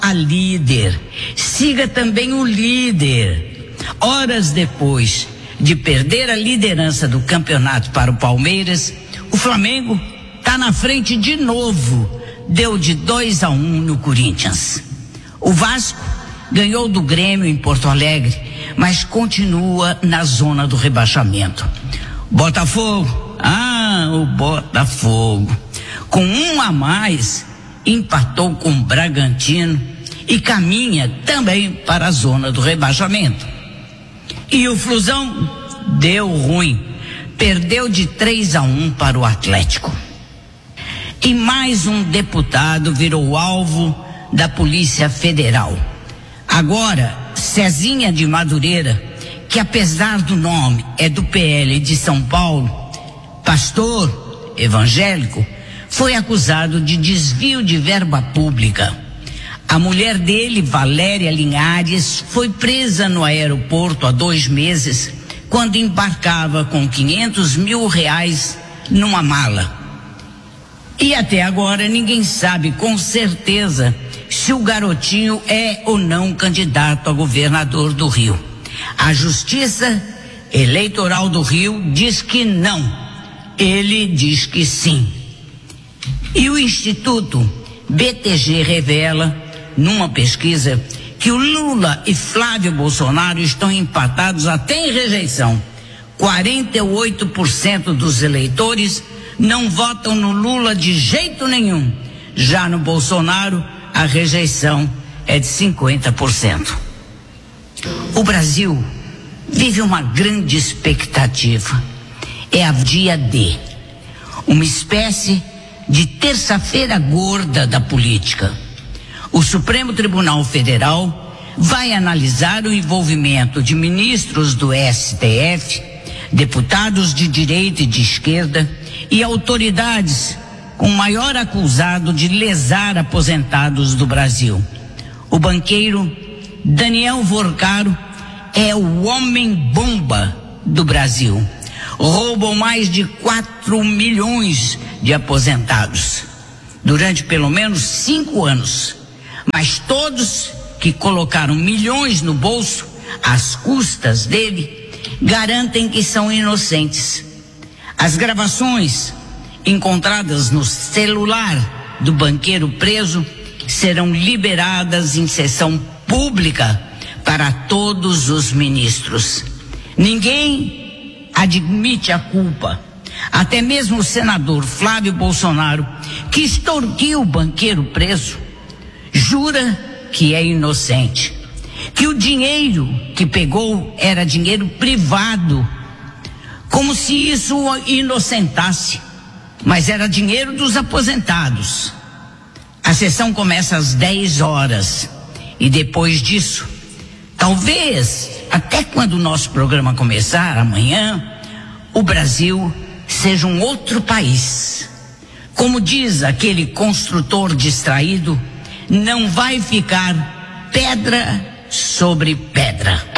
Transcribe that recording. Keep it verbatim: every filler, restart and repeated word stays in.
a líder, siga também o líder. Horas depois de perder a liderança do campeonato para o Palmeiras, o Flamengo está na frente de novo, deu de dois a um no Corinthians. O Vasco ganhou do Grêmio em Porto Alegre, mas continua na zona do rebaixamento. Botafogo, ah, o Botafogo, com um a mais, empatou com o Bragantino e caminha também para a zona do rebaixamento. E o Flusão deu ruim, perdeu de três a um para o Atlético. E mais um deputado virou alvo da Polícia Federal. Agora, Cezinha de Madureira, que apesar do nome é do P L de São Paulo, pastor evangélico, foi acusado de desvio de verba pública. A mulher dele, Valéria Linhares, foi presa no aeroporto há dois meses, quando embarcava com quinhentos mil reais numa mala. E até agora ninguém sabe com certeza se o garotinho é ou não candidato a governador do Rio. A Justiça Eleitoral do Rio diz que não. Ele diz que sim. E o Instituto B T G revela, numa pesquisa, que o Lula e Flávio Bolsonaro estão empatados até em rejeição. quarenta e oito por cento dos eleitores não votam no Lula de jeito nenhum. Já no Bolsonaro, a rejeição é de cinquenta por cento. O Brasil vive uma grande expectativa. É a dia D, uma espécie de terça-feira gorda da política. O Supremo Tribunal Federal vai analisar o envolvimento de ministros do S T F, deputados de direita e de esquerda e autoridades com o maior acusado de lesar aposentados do Brasil. O banqueiro Daniel Vorcaro é o homem-bomba do Brasil. Roubam mais de quatro milhões de aposentados durante pelo menos cinco anos. Mas todos que colocaram milhões no bolso às custas dele garantem que são inocentes. As gravações encontradas no celular do banqueiro preso serão liberadas em sessão pública para todos os ministros. Ninguém admite a culpa. Até mesmo o senador Flávio Bolsonaro, que extorquiu o banqueiro preso, jura que é inocente, que o dinheiro que pegou era dinheiro privado, como se isso o inocentasse, mas era dinheiro dos aposentados. A sessão começa às dez horas e depois disso, talvez até quando o nosso programa começar amanhã, o Brasil seja um outro país. Como diz aquele construtor distraído, não vai ficar pedra sobre pedra.